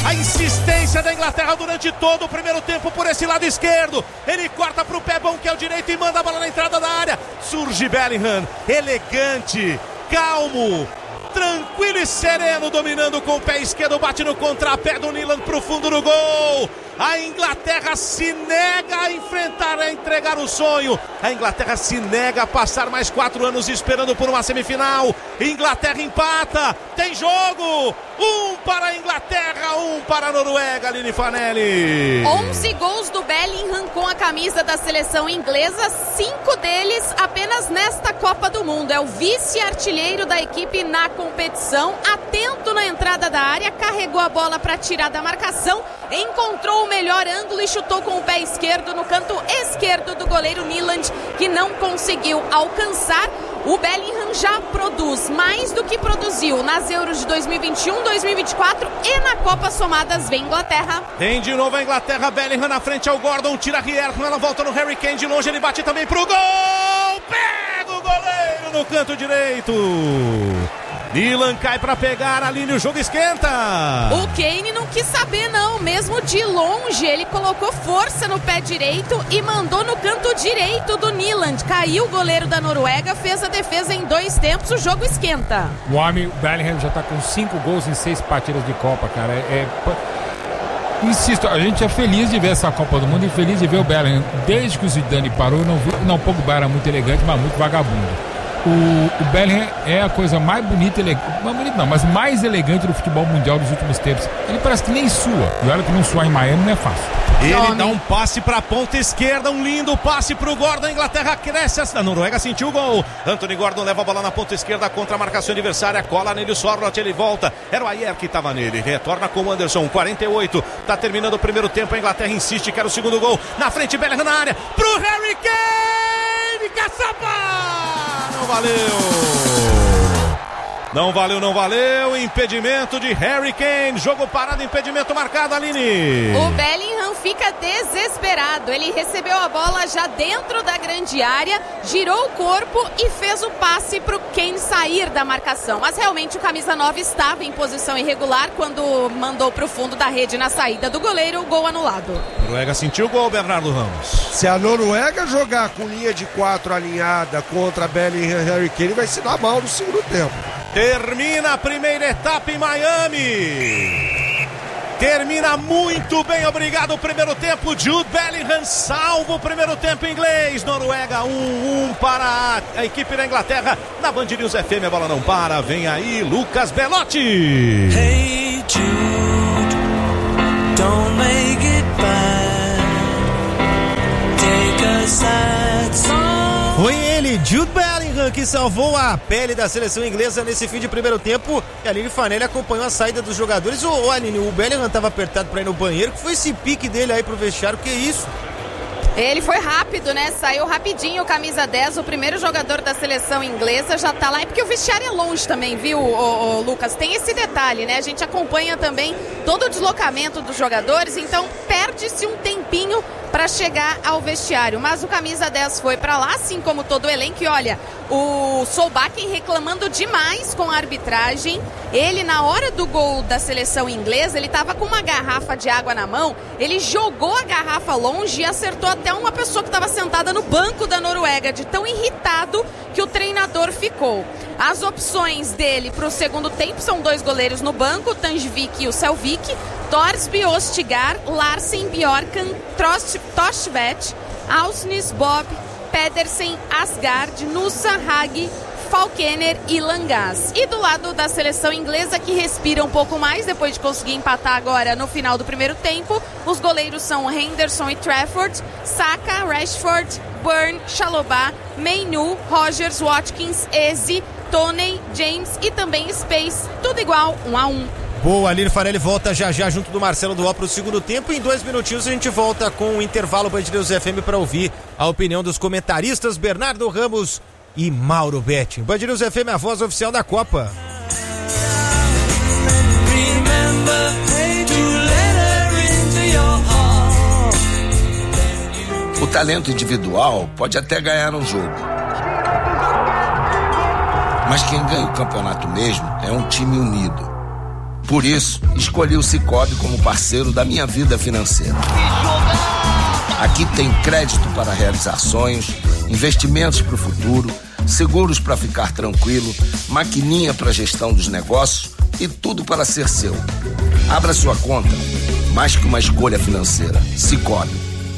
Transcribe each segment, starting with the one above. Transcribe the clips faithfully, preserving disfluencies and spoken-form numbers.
A insistência da Inglaterra durante todo o primeiro tempo por esse lado esquerdo. Ele corta para o pé bom que é o direito e manda a bola na entrada da área. Surge Bellingham, elegante, calmo, tranquilo e sereno, dominando com o pé esquerdo, bate no contrapé do Nyland pro fundo do gol. A Inglaterra se nega a enfrentar, a entregar o sonho. A Inglaterra se nega a passar mais quatro anos esperando por uma semifinal. Inglaterra empata, tem jogo. Um para a Inglaterra, um para a Noruega, Aline Fanelli. onze gols do Bellingham com a camisa da seleção inglesa, cinco deles apenas nesta Copa do Mundo. É o vice-artilheiro da equipe na competição, atento na entrada da área, carregou a bola para tirar da marcação, encontrou o melhor ângulo e chutou com o pé esquerdo no canto esquerdo do goleiro Nyland, que não conseguiu alcançar. O Bellingham já produz mais do que produziu nas Euros de dois mil e vinte e um, dois mil e vinte e quatro e na Copa somadas. Vem Inglaterra. Tem de novo a Inglaterra, Bellingham na frente ao Gordon, tira Rierson, ela volta no Harry Kane de longe, ele bate também pro gol! Pega o goleiro no canto direito! Nyland cai pra pegar, Aline, o jogo esquenta. O Kane não quis saber não, mesmo de longe, ele colocou força no pé direito e mandou no canto direito do Nyland. Caiu o goleiro da Noruega, fez a defesa em dois tempos, o jogo esquenta. O homem, o Bellingham, já tá com cinco gols em seis partidas de Copa, cara. É, é... Insisto, a gente é feliz de ver essa Copa do Mundo e feliz de ver o Bellingham. Desde que o Zidane parou, não vi, não, o Pogba era muito elegante, mas muito vagabundo. O, o Bellingham é a coisa mais bonita, elegante, não bonita não, mas mais elegante do futebol mundial dos últimos tempos. Ele parece que nem sua. E olha que não suar em Miami não é fácil. Ele Tome. dá um passe para a ponta esquerda, um lindo passe para o Gordon. A Inglaterra cresce, a Noruega sentiu o gol. Anthony Gordon leva a bola na ponta esquerda contra a marcação adversária, cola nele o Sorloth, ele volta. Era o Ayer que estava nele, retorna com o Anderson, quarenta e oito. Tá terminando o primeiro tempo, a Inglaterra insiste, quer o segundo gol. Na frente, Bellingham na área, pro Harry Kane, caçapa! Não valeu! Não valeu, não valeu. Impedimento de Harry Kane. Jogo parado, impedimento marcado, Aline. O Bellingham fica desesperado. Ele recebeu a bola já dentro da grande área, girou o corpo e fez o passe para o Kane sair da marcação. Mas realmente o camisa nove estava em posição irregular quando mandou para o fundo da rede na saída do goleiro. Gol anulado. Noruega sentiu o gol, Bernardo Ramos. Se a Noruega jogar com linha de quatro alinhada contra Bellingham e Harry Kane, vai se dar mal no segundo tempo. Termina a primeira etapa em Miami. Termina muito bem, obrigado. O primeiro tempo, Jude Bellingham salva o primeiro tempo inglês. Noruega um um para a equipe da Inglaterra. Na Band News F M a bola não para. Vem aí Lucas Belotti. Hey Jude, don't make it bad. Take a sad song. Foi ele, Jude Bellingham, que salvou a pele da seleção inglesa nesse fim de primeiro tempo. E a Aline Fanelli acompanhou a saída dos jogadores. Ô, ô Aline, o Bellingham estava apertado para ir no banheiro. Que foi esse pique dele aí pro vestiário? Que isso? Ele foi rápido, né? Saiu rapidinho, camisa dez, o primeiro jogador da seleção inglesa já tá lá. É porque o vestiário é longe também, viu, ô, ô, Lucas? Tem esse detalhe, né? A gente acompanha também todo o deslocamento dos jogadores, então perde-se um tempinho para chegar ao vestiário. Mas o camisa dez foi para lá, assim como todo o elenco. E olha, o Solbakken reclamando demais com a arbitragem. Ele, na hora do gol da seleção inglesa, ele tava com uma garrafa de água na mão, ele jogou a garrafa longe e acertou até uma pessoa que estava sentada no banco da Noruega, de tão irritado que o treinador ficou. As opções dele para o segundo tempo são dois goleiros no banco, o Tangvik e o Selvik, Thorsby, Ostigar, Larsen, Bjorkan, Toshvet, Ausnes, Bob, Pedersen, Asgard, Nusa, Hagi, Falkener e Langas. E do lado da seleção inglesa, que respira um pouco mais depois de conseguir empatar agora no final do primeiro tempo, os goleiros são Henderson e Trafford, Saka, Rashford, Burn, Chalobah, Mainu, Rogers, Watkins, Eze, Toney, James e também Space, tudo igual, um a um. Boa, Aline Fanelli volta já já junto do Marcelo Duó para o segundo tempo. Em dois minutinhos a gente volta com o intervalo Band News F M para ouvir a opinião dos comentaristas Bernardo Ramos e Mauro Betti. Band News F M, a voz oficial da Copa. O talento individual pode até ganhar um jogo, mas quem ganha o campeonato mesmo é um time unido. Por isso, escolhi o Sicoob como parceiro da minha vida financeira. Aqui tem crédito para realizar sonhos, investimentos para o futuro, seguros para ficar tranquilo, maquininha para gestão dos negócios e tudo para ser seu. Abra sua conta, mais que uma escolha financeira. Sicoob.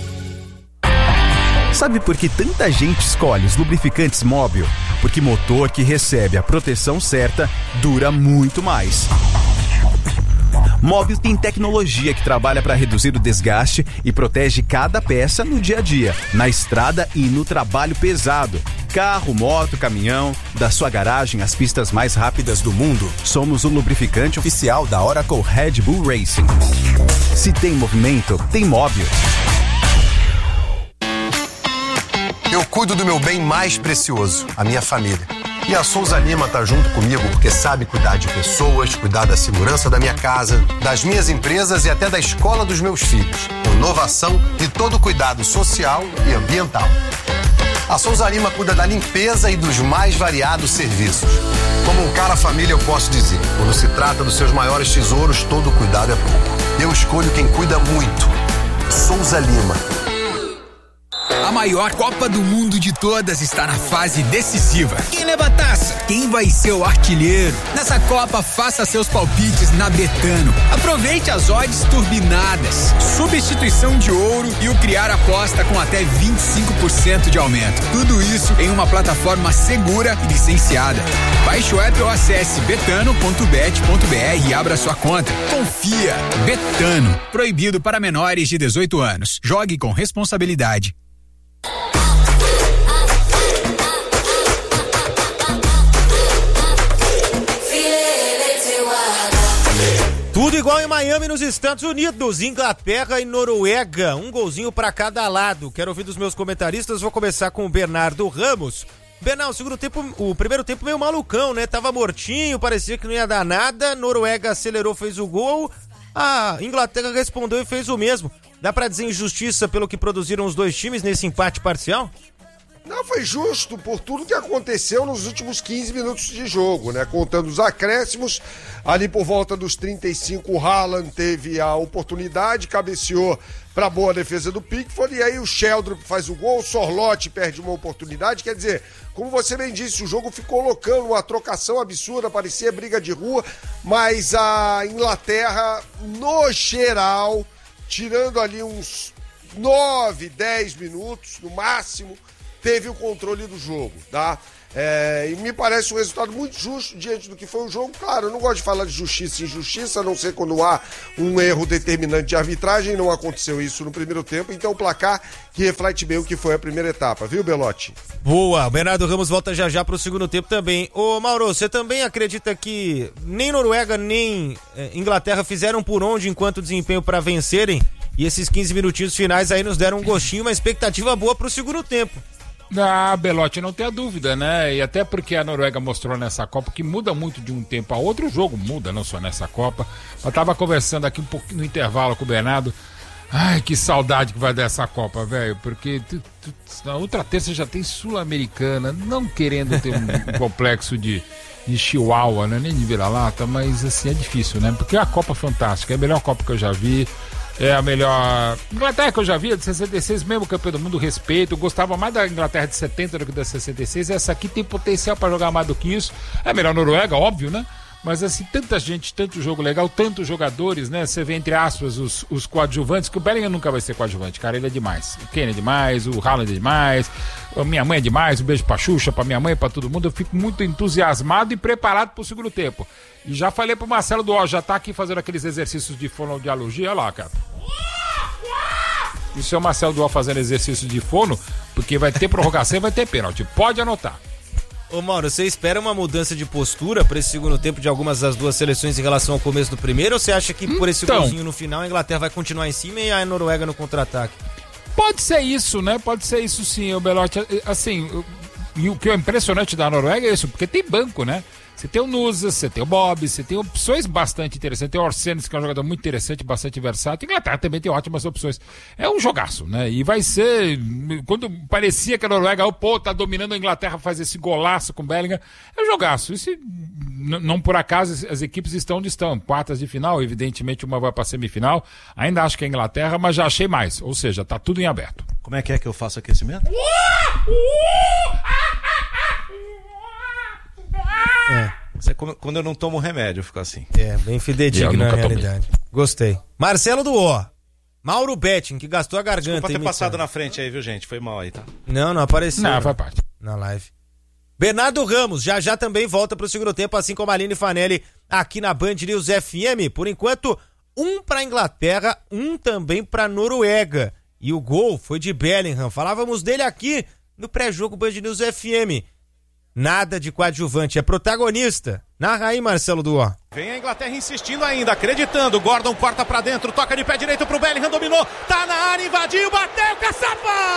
Sabe por que tanta gente escolhe os lubrificantes Móbil? Porque motor que recebe a proteção certa dura muito mais. Móbil tem tecnologia que trabalha para reduzir o desgaste e protege cada peça no dia a dia, na estrada e no trabalho pesado. Carro, moto, caminhão, da sua garagem às pistas mais rápidas do mundo, somos o lubrificante oficial da Oracle Red Bull Racing. Se tem movimento, tem Móbil. Eu cuido do meu bem mais precioso, a minha família. E a Souza Lima tá junto comigo porque sabe cuidar de pessoas, cuidar da segurança da minha casa, das minhas empresas e até da escola dos meus filhos. Inovação e todo cuidado social e ambiental. A Souza Lima cuida da limpeza e dos mais variados serviços. Como um cara família eu posso dizer, quando se trata dos seus maiores tesouros, todo cuidado é pouco. Eu escolho quem cuida muito. Souza Lima. A maior Copa do Mundo de todas está na fase decisiva. Quem leva a taça? Quem vai ser o artilheiro? Nessa Copa, faça seus palpites na Betano. Aproveite as odds turbinadas, substituição de ouro e o criar aposta com até vinte e cinco por cento de aumento. Tudo isso em uma plataforma segura e licenciada. Baixe o app ou acesse betano ponto bet ponto br e abra sua conta. Confia. Betano. Proibido para menores de dezoito anos. Jogue com responsabilidade. Tudo igual em Miami, nos Estados Unidos, Inglaterra e Noruega, um golzinho para cada lado. Quero ouvir dos meus comentaristas, vou começar com o Bernardo Ramos. Bernardo, o segundo tempo, o primeiro tempo meio malucão, né? Tava mortinho, parecia que não ia dar nada, Noruega acelerou, fez o gol, a Inglaterra respondeu e fez o mesmo. Dá pra dizer injustiça pelo que produziram os dois times nesse empate parcial? Não, foi justo por tudo que aconteceu nos últimos quinze minutos de jogo, né? Contando os acréscimos, ali por volta dos trinta e cinco, o Haaland teve a oportunidade, cabeceou pra boa defesa do Pickford, e aí o Sheldon faz o gol, o Sorloth perde uma oportunidade, quer dizer, como você bem disse, o jogo ficou loucão, uma trocação absurda, parecia briga de rua, mas a Inglaterra, no geral, tirando ali uns nove, dez minutos, no máximo, teve o controle do jogo, tá? É, e me parece um resultado muito justo diante do que foi o jogo. Claro, eu não gosto de falar de justiça e injustiça, a não ser quando há um erro determinante de arbitragem, não aconteceu isso no primeiro tempo, então o placar que reflete bem o que foi a primeira etapa, viu, Belotti? Boa, o Bernardo Ramos volta já já pro segundo tempo também. Ô Mauro, você também acredita que nem Noruega nem eh, Inglaterra fizeram por onde enquanto desempenho para vencerem, e esses quinze minutinhos finais aí nos deram um gostinho, uma expectativa boa pro segundo tempo? Ah, Belotti, não tenha dúvida, né? E até porque a Noruega mostrou nessa Copa que muda muito de um tempo a outro. O jogo muda, não só nessa Copa. Eu tava conversando aqui um pouquinho no intervalo com o Bernardo. Ai, que saudade que vai dar essa Copa, velho. Porque tu, tu, na outra terça já tem Sul-Americana, não querendo ter um, um complexo de, de chihuahua, né? Nem de vira-lata, mas assim, é difícil, né? Porque é a Copa fantástica, é a melhor Copa que eu já vi. É a melhor Inglaterra que eu já vi, de sessenta e seis, mesmo campeão do mundo, respeito. Eu gostava mais da Inglaterra de setenta do que da sessenta e seis. Essa aqui tem potencial para jogar mais do que isso. É a melhor Noruega, óbvio, né? Mas assim, tanta gente, tanto jogo legal, tantos jogadores, né? Você vê, entre aspas, os, os coadjuvantes, que o Bellingham nunca vai ser coadjuvante, cara, ele é demais. O Kane é demais, o Haaland é demais, a minha mãe é demais, um beijo pra Xuxa, pra minha mãe, pra todo mundo. Eu fico muito entusiasmado e preparado pro segundo tempo. E já falei pro Marcelo do Ó, já tá aqui fazendo aqueles exercícios de fonoaudiologia, olha lá, cara. Isso é o Marcelo do Ó fazendo exercício de fono, porque vai ter prorrogação e vai ter pênalti. Pode anotar. Ô Mauro, você espera uma mudança de postura para esse segundo tempo de algumas das duas seleções em relação ao começo do primeiro, ou você acha que por esse então, golzinho no final a Inglaterra vai continuar em cima e a Noruega no contra-ataque? Pode ser isso, né? Pode ser isso sim, o Belotti. Assim, e o que é impressionante da Noruega é isso, porque tem banco, né? Você tem o Nusa, você tem o Bob, você tem opções bastante interessantes. Tem o Orsenis, que é um jogador muito interessante, bastante versátil. A Inglaterra também tem ótimas opções. É um jogaço, né? E vai ser... Quando parecia que a Noruega, oh, pô, tá dominando a Inglaterra, faz esse golaço com o Bellingham, é um jogaço. Isso, n- não por acaso, as equipes estão onde estão. Quartas de final, evidentemente uma vai pra semifinal. Ainda acho que é a Inglaterra, mas já achei mais. Ou seja, tá tudo em aberto. Como é que é que eu faço aquecimento? É. Isso é como- quando eu não tomo remédio, eu fico assim. É, bem fidedigno na nunca tomei. realidade. Gostei. Marcelo do O. Mauro Betting, que gastou a garganta. Desculpa ter imitando. passado na frente aí, viu, gente? Foi mal aí, tá? Não, não apareceu. Não, né? faz parte. Na live. Bernardo Ramos, já já também volta pro segundo tempo, assim como a Aline Fanelli aqui na Band News F M. Por enquanto, um pra Inglaterra, um também pra Noruega. E o gol foi de Bellingham. Falávamos dele aqui no pré-jogo Band News F M. Nada de coadjuvante, é protagonista. Narra aí, Marcelo Duó. Vem a Inglaterra insistindo ainda, acreditando. Gordon corta pra dentro, toca de pé direito pro Bellingham, dominou. Tá na área, invadiu, bateu, caçapa!